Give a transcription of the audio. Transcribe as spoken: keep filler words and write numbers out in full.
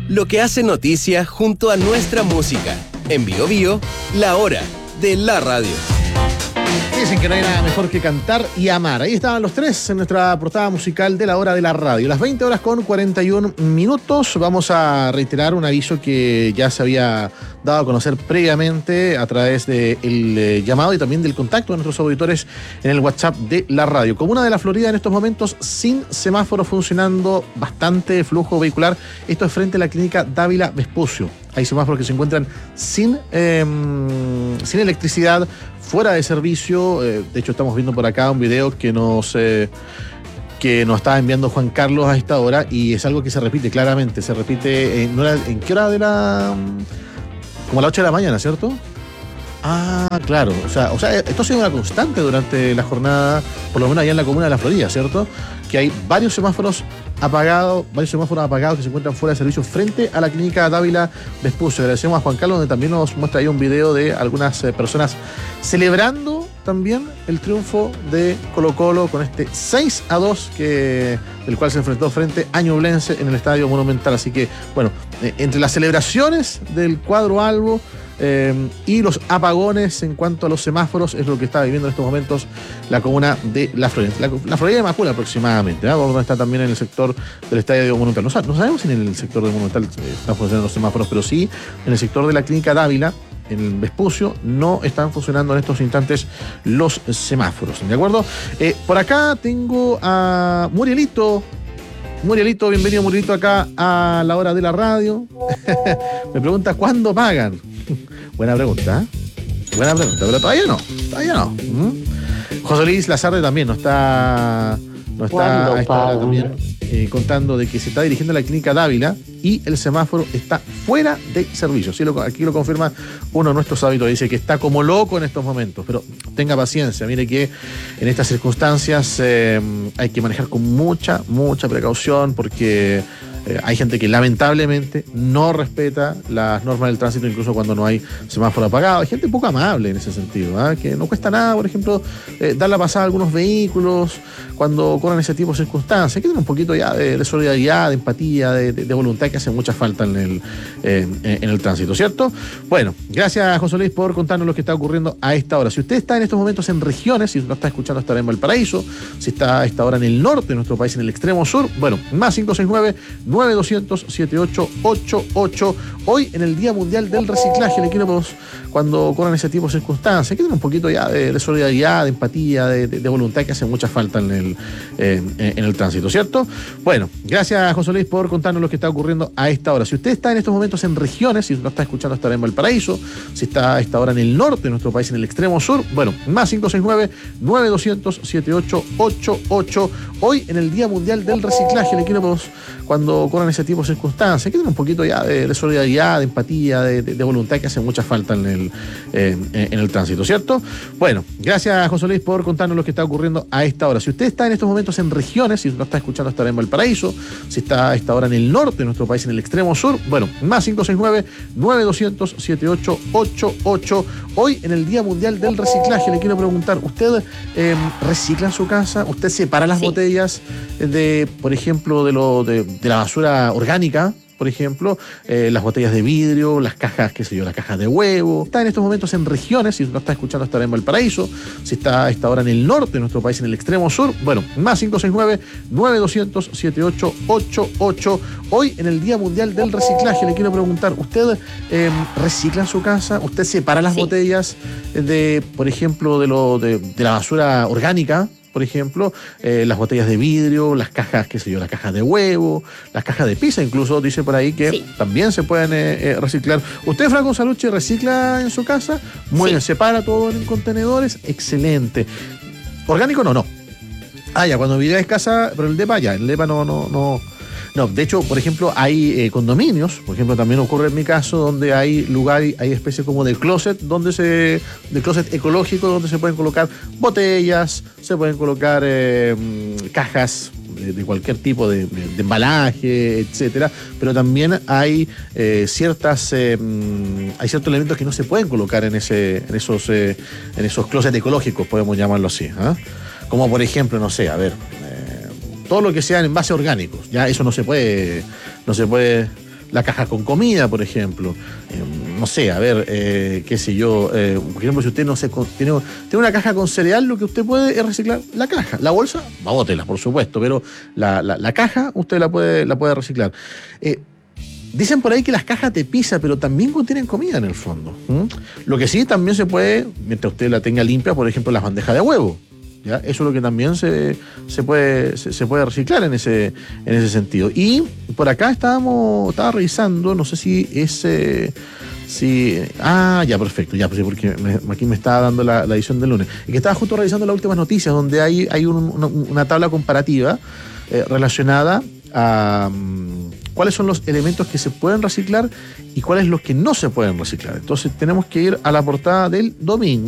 lo que hace noticia junto a nuestra música. En Bio Bio, la hora de la radio. Dicen que no hay nada mejor que cantar y amar. Ahí estaban los tres en nuestra portada musical de la hora de la radio. Las veinte horas con cuarenta y un minutos. Vamos a reiterar un aviso que ya se había dado a conocer previamente a través del eh, llamado y también del contacto de nuestros auditores en el WhatsApp de la radio. Comuna de La Florida en estos momentos sin semáforo funcionando, bastante flujo vehicular. Esto es frente a la clínica Dávila Vespucio. Hay semáforos que se encuentran sin, eh, sin electricidad, fuera de servicio. Eh, de hecho, estamos viendo por acá un video que nos, eh, que nos está enviando Juan Carlos a esta hora y es algo que se repite claramente. Se repite, en, ¿en qué hora de la...? Como a las ocho de la mañana, ¿cierto? Ah, claro. O sea, o sea, esto ha sido una constante durante la jornada, por lo menos allá en la comuna de La Florida, ¿cierto? Que hay varios semáforos apagados, varios semáforos apagados que se encuentran fuera de servicio frente a la clínica Dávila Vespucio. Agradecemos a Juan Carlos, donde también nos muestra ahí un video de algunas eh, personas celebrando también el triunfo de Colo-Colo con este seis a dos que, del cual se enfrentó frente a Ñublense en el Estadio Monumental. Así que, bueno, eh, entre las celebraciones del cuadro albo Eh, y los apagones en cuanto a los semáforos es lo que está viviendo en estos momentos la comuna de La Florida. La, la Florida de Macul aproximadamente, ¿eh? Donde está también en el sector del Estadio Monumental. No, no sabemos si en el sector del Monumental eh, están funcionando los semáforos, pero sí en el sector de la clínica Dávila, en el Vespucio, no están funcionando en estos instantes los semáforos. ¿De acuerdo? Eh, por acá tengo a Murielito. Murielito, bienvenido Murielito acá a la hora de la radio. Me pregunta, ¿cuándo pagan? Buena pregunta, ¿eh? Buena pregunta, pero todavía no, todavía no. ¿Mm? José Luis Lazarde también nos está, nos está a esta hora también eh, contando de que se está dirigiendo a la clínica Dávila y el semáforo está fuera de servicio. Sí, lo, aquí lo confirma uno de nuestros hábitos, dice que está como loco en estos momentos, pero tenga paciencia, mire que en estas circunstancias eh, hay que manejar con mucha, mucha precaución porque Eh, hay gente que lamentablemente no respeta las normas del tránsito, incluso cuando no hay semáforo apagado. Hay gente poco amable en ese sentido, ¿eh? Que no cuesta nada, por ejemplo, eh, dar la pasada a algunos vehículos cuando ocurren ese tipo de circunstancias. Hay que tener un poquito ya de, de solidaridad, de empatía, de, de, de voluntad, que hace mucha falta en el, eh, en el tránsito, ¿cierto? Bueno, gracias José Luis por contarnos lo que está ocurriendo a esta hora. Si usted está en estos momentos en regiones, si lo está escuchando hasta en Valparaíso, si está a esta hora en el norte de nuestro país, en el extremo sur, bueno, más cinco seis nueve nueve dos cero cero siete ocho ocho ocho. Hoy en el Día Mundial del Reciclaje, le quiero, pues, cuando ocurren ese tipo de circunstancias, hay que tener un poquito ya de, de solidaridad, de empatía, de, de, de voluntad, que hace mucha falta en el, eh, en el tránsito, ¿cierto? Bueno, gracias José Luis por contarnos lo que está ocurriendo a esta hora. Si usted está en estos momentos en regiones, si lo está escuchando hasta en Valparaíso, si está a esta hora en el norte de nuestro país, en el extremo sur, bueno, más cinco seis nueve nueve dos cero cero siete ocho ocho ocho. Hoy en el Día Mundial del Reciclaje, le quiero, pues, cuando ocurren ese tipo de circunstancias, hay que tener un poquito ya de, de solidaridad, de empatía, de, de, de voluntad, que hace mucha falta en el, eh, en el tránsito, ¿cierto? Bueno, gracias José Luis por contarnos lo que está ocurriendo a esta hora. Si usted está en estos momentos en regiones, si lo está escuchando hasta en Valparaíso, si está a esta hora en el norte de nuestro país, en el extremo sur, bueno, más cinco seis nueve nueve dos cero cero siete ocho ocho ocho. Hoy en el Día Mundial del Reciclaje, le quiero preguntar, ¿usted eh, recicla en su casa? ¿Usted separa las sí. botellas de, por ejemplo, de, lo, de, de la basura orgánica? Por ejemplo, eh, las botellas de vidrio, las cajas, qué sé yo, las cajas de huevo. Está en estos momentos en regiones, si lo está escuchando hasta en Valparaíso, si está a esta hora en el norte de nuestro país, en el extremo sur, bueno, más cinco seis nueve nueve dos cero cero siete ocho ocho ocho. Hoy en el Día Mundial del Reciclaje, le quiero preguntar, ¿usted eh, recicla en su casa? ¿Usted separa las sí. botellas de, por ejemplo, de, lo, de, de la basura orgánica? Por ejemplo, eh, las botellas de vidrio, las cajas, qué sé yo, las cajas de huevo, las cajas de pizza, incluso dice por ahí que sí. también se pueden eh, eh, reciclar. ¿Usted, Franco Salucci, recicla en su casa? Muy sí. bien, separa todo en contenedores, excelente. ¿Orgánico no? No. Ah, ya, cuando vivías en casa, pero el depa ya, el depa no, no, no. No, de hecho, por ejemplo, hay eh, condominios, por ejemplo, también ocurre en mi caso, donde hay lugar, hay especie como de closet, donde se, de closet ecológico, donde se pueden colocar botellas, se pueden colocar eh, cajas de, de cualquier tipo de, de, de embalaje, etcétera, pero también hay eh, ciertas, eh, hay ciertos elementos que no se pueden colocar en ese, en esos, eh, en esos closets ecológicos, podemos llamarlo así, ¿eh? Como por ejemplo, no sé, a ver. todo lo que sean envases orgánicos, ya eso no se puede, no se puede, La caja con comida, por ejemplo. Eh, no sé, a ver, eh, qué sé yo. Eh, por ejemplo, si usted no se tiene, tiene una caja con cereal, lo que usted puede es reciclar la caja. La bolsa, bótela, por supuesto, pero la, la, la caja usted la puede, la puede reciclar. Eh, Dicen por ahí que las cajas de pizza, pero también contienen comida en el fondo. ¿Mm? Lo que sí también se puede, mientras usted la tenga limpia, por ejemplo, las bandejas de huevo. ¿Ya? Eso es lo que también se, se, puede, se, se puede reciclar en ese, en ese sentido. Y por acá estábamos, estaba revisando, no sé si es... Eh, si, ah, ya, perfecto, ya, pues, porque me, aquí me estaba dando la, la edición del lunes. Y que estaba justo revisando las últimas noticias, donde hay, hay un, una, una tabla comparativa eh, relacionada a... Um, cuáles son los elementos que se pueden reciclar y cuáles los que no se pueden reciclar. Entonces tenemos que ir a la portada del domingo.